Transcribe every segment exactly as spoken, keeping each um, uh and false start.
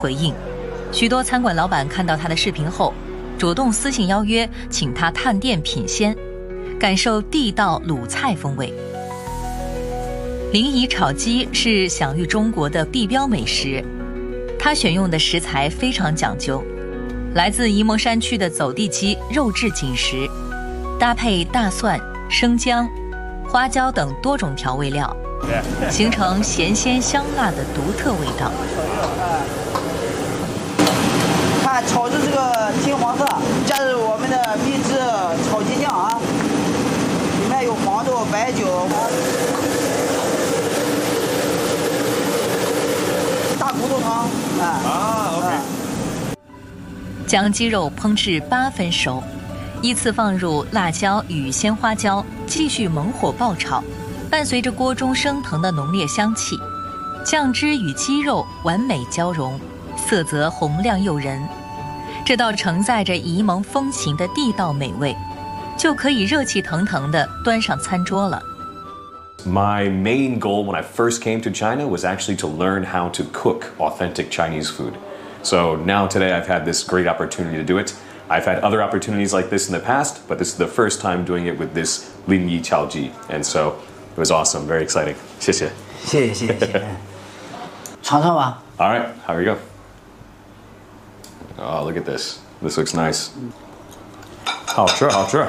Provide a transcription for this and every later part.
回应。许多餐馆老板看到他的视频后，主动私信邀约，请他探店品鲜，感受地道鲁菜风味。临沂炒鸡是享誉中国的地标美食，它选用的食材非常讲究，来自沂蒙山区的走地鸡肉质紧实，搭配大蒜、生姜、花椒等多种调味料，形成咸鲜香辣的独特味道。 看炒的这个金黄色，加入我们的秘制炒鸡酱啊，里面有黄豆、白酒、大骨头汤啊。 啊 ，OK。 将鸡肉烹至八分熟，依次放入辣椒与鲜花椒，继续猛火爆炒，伴随着锅中升腾的浓烈香气，酱汁与鸡肉完美交融，色泽红亮诱人。这道承载着沂蒙风情的地道美味，就可以热气腾腾地端上餐桌了。 My main goal when I first came to China was actually to learn how to cook authentic Chinese food. So now today I've had this great opportunity to do it. I've had other opportunities like this in the past, but this is the first time doing it with this Linyi Chaoji. And so it was awesome, very exciting. 谢谢。 谢谢谢谢谢谢。尝尝吧。 All right, here we go. Oh, look at this. This looks nice. 好吃，好吃。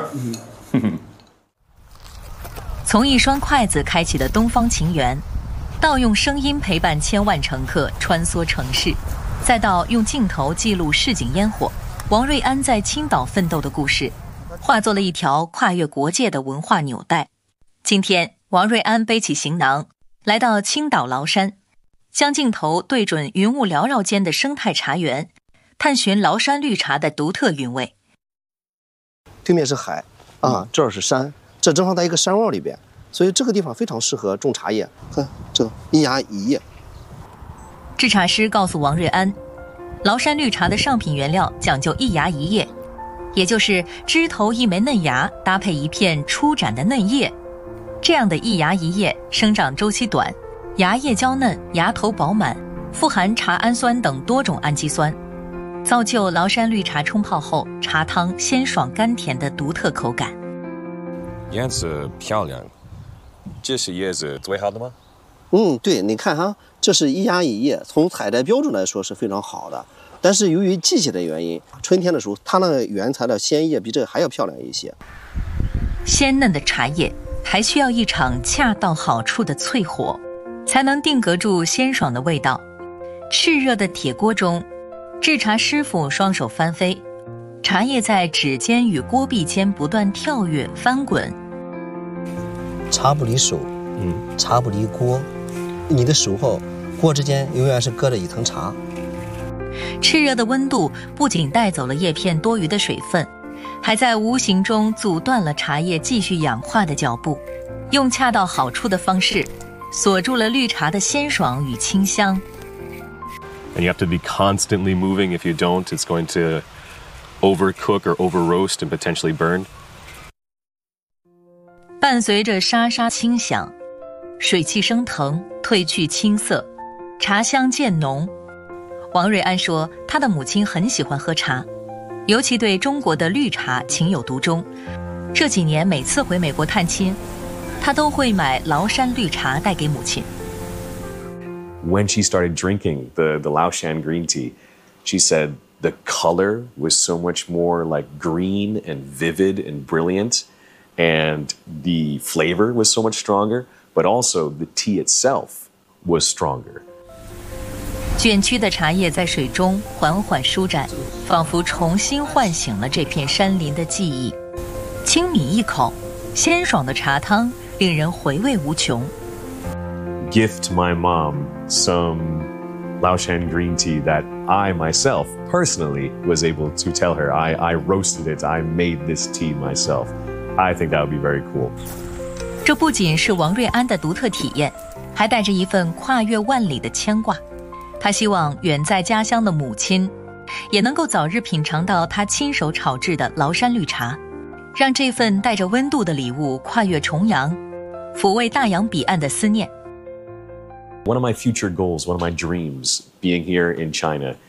从一双筷子开启的东方情缘，到用声音陪伴千万乘客穿梭城市，再到用镜头记录市井烟火，王瑞安在青岛奋斗的故事，化作了一条跨越国界的文化纽带。今天，王瑞安背起行囊，来到青岛崂山，将镜头对准云雾缭绕间的生态茶园，探寻崂山绿茶的独特韵味。 对面是海，啊，这儿是山，这正好在一个山窝里边，所以这个地方非常适合种茶叶。看这一芽一叶。 制茶师告诉王瑞安，崂山绿茶的上品原料讲究一芽一叶，也就是枝头一枚嫩芽搭配一片初展的嫩叶，这样的一芽一叶生长周期短，芽叶娇嫩，芽头饱满，富含茶氨酸等多种氨基酸，造就崂山绿茶冲泡后茶汤鲜爽甘甜的独特口感。 叶子漂亮，这是叶子最好的吗？ 嗯，对，你看哈，这是一芽一叶，从采摘标准来说是非常好的。但是由于季节的原因，春天的时候，它那个原材的鲜叶比这个还要漂亮一些。 鲜嫩的茶叶还需要一场恰到好处的淬火，才能定格住鲜爽的味道。炽热的铁锅中，制茶师傅双手翻飞，茶叶在指尖与锅壁间不断跳跃翻滚。 茶不离手，嗯，茶不离锅，你的手和锅之间永远是隔着一层茶。 炽热的温度不仅带走了叶片多余的水分，还在无形中阻断了茶叶继续氧化的脚步，用恰到好处的方式锁住了绿茶的鲜爽与清香。 And you have to be constantly moving. If you don't, it's going to overcook or over roast and potentially burn. 伴随着沙沙清响，水汽升腾，褪去青涩，茶香渐浓。王瑞安说，他的母亲很喜欢喝茶，尤其对中国的绿茶情有独钟。这几年每次回美国探亲，他都会买崂山绿茶带给母亲。 When she started drinking the, the Laoshan green tea, she said the color was so much more like green and vivid and brilliant, and the flavor was so much stronger, but also the tea itself was stronger. 卷曲的茶叶在水中缓缓舒展，仿佛重新唤醒了这片山林的记忆。轻抿一口，鲜爽的茶汤令人回味无穷。 Gift my mom some Laoshan green tea that I myself personally was able to tell her I, I roasted it, I made this tea myself. I think that would be very cool. 这不仅是王瑞安的独特体验，还带着一份跨越万里的牵挂。他希望远在家乡的母亲也能够早日品尝到他亲手炒制的崂山绿茶，让这份带着温度的礼物跨越重洋，抚慰大洋彼岸的思念。 One of my future goals, one of my dreams being here in China